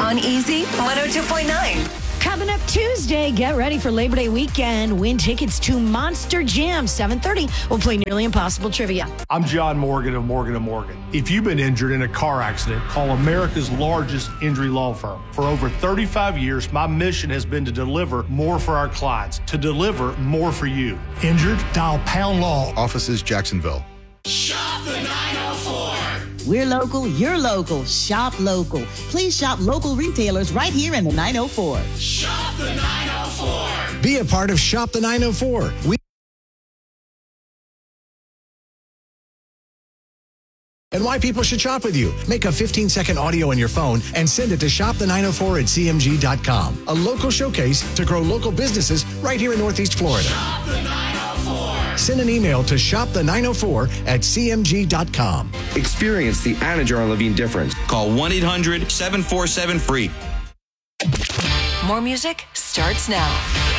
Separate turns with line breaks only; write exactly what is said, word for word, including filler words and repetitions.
on Easy one oh two point nine.
Coming up Tuesday, get ready for Labor Day weekend. Win tickets to Monster Jam, seven thirty. We'll play Nearly Impossible Trivia.
I'm John Morgan of Morgan and Morgan. If you've been injured in a car accident, call America's largest injury law firm. For over thirty-five years, my mission has been to deliver more for our clients, to deliver more for you. Injured? Dial Pound Law.
Offices Jacksonville.
Shop the nine oh four.
We're local, you're local. Shop local. Please shop local retailers right here in the nine oh four.
Shop the nine oh four.
Be a part of Shop the nine oh four. We and why people should shop with you. Make a fifteen-second audio on your phone and send it to shop the nine oh four at c m g dot com. A local showcase to grow local businesses right here in Northeast Florida.
Shop the nine oh four.
Send an email to shop the nine oh four at c m g dot com.
Experience the Anna Jar Levine difference. Call one eight hundred seven four seven free.
More music starts now.